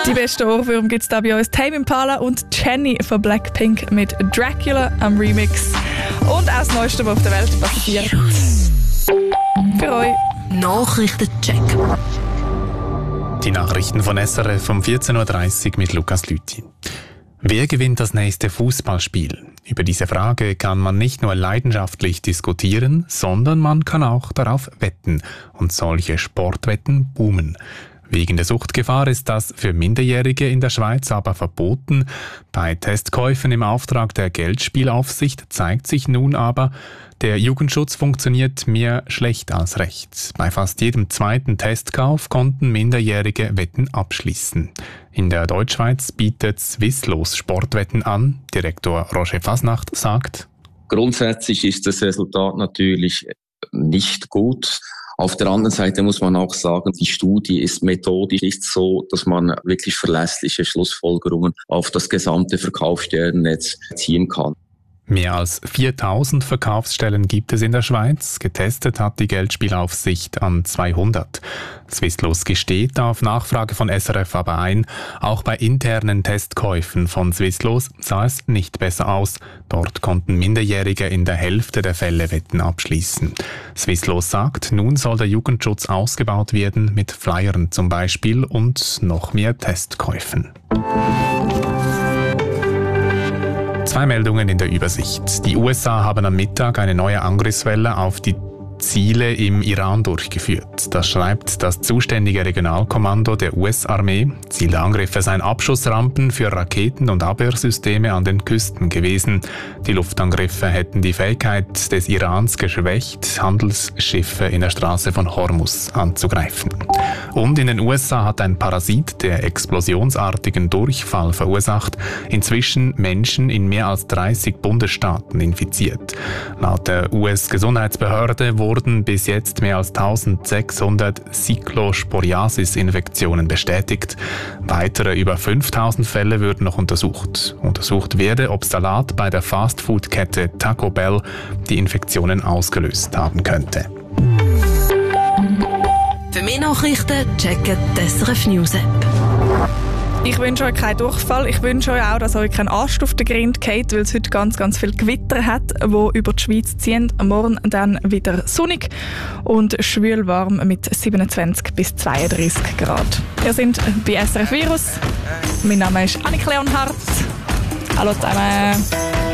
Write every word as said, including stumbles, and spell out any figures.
Die besten Ohrwürmer gibt es da bei uns. Tame Impala und Jenny von Blackpink mit Dracula am Remix. Und auch das Neueste, was auf der Welt passiert. Für euch. Nachrichtencheck. Die Nachrichten von S R F um vierzehn Uhr dreißig mit Lukas Lüthi. Wer gewinnt das nächste Fußballspiel? Über diese Frage kann man nicht nur leidenschaftlich diskutieren, sondern man kann auch darauf wetten. Und solche Sportwetten boomen. Wegen der Suchtgefahr ist das für Minderjährige in der Schweiz aber verboten. Bei Testkäufen im Auftrag der Geldspielaufsicht zeigt sich nun aber, der Jugendschutz funktioniert mehr schlecht als recht. Bei fast jedem zweiten Testkauf konnten Minderjährige Wetten abschließen. In der Deutschschweiz bietet Swisslos Sportwetten an. Direktor Roger Fasnacht sagt: Grundsätzlich ist das Resultat natürlich nicht gut. Auf der anderen Seite muss man auch sagen, die Studie ist methodisch nicht so, dass man wirklich verlässliche Schlussfolgerungen auf das gesamte Verkaufsstellennetz ziehen kann. Mehr als viertausend Verkaufsstellen gibt es in der Schweiz. Getestet hat die Geldspielaufsicht an zweihundert. Swisslos gesteht auf Nachfrage von S R F aber ein, auch bei internen Testkäufen von Swisslos sah es nicht besser aus. Dort konnten Minderjährige in der Hälfte der Fälle Wetten abschließen. Swisslos sagt, nun soll der Jugendschutz ausgebaut werden, mit Flyern zum Beispiel und noch mehr Testkäufen. Zwei Meldungen in der Übersicht. Die U S A haben am Mittag eine neue Angriffswelle auf die Ziele im Iran durchgeführt. Das schreibt das zuständige Regionalkommando der U S-Armee. Ziel der Angriffe seien Abschussrampen für Raketen und Abwehrsysteme an den Küsten gewesen. Die Luftangriffe hätten die Fähigkeit des Irans geschwächt, Handelsschiffe in der Straße von Hormuz anzugreifen. Und in den U S A hat ein Parasit, der explosionsartigen Durchfall verursacht, inzwischen Menschen in mehr als dreißig Bundesstaaten infiziert. Laut der U S-Gesundheitsbehörde wurden bis jetzt mehr als eintausendsechshundert Cyclosporiasis-Infektionen bestätigt. Weitere über fünftausend Fälle würden noch untersucht. Untersucht werde, ob Salat bei der Fastfood-Kette Taco Bell die Infektionen ausgelöst haben könnte. Für mehr Nachrichten checken die S R F News App. Ich wünsche euch keinen Durchfall. Ich wünsche euch auch, dass euch kein Arsch auf den Grind geht, weil es heute ganz, ganz viel Gewitter hat, wo über die Schweiz ziehen. Morgen dann wieder sonnig und schwül warm mit siebenundzwanzig bis zweiunddreißig Grad. Wir sind bei S R F Virus. Mein Name ist Annik Leonhardt. Hallo zusammen.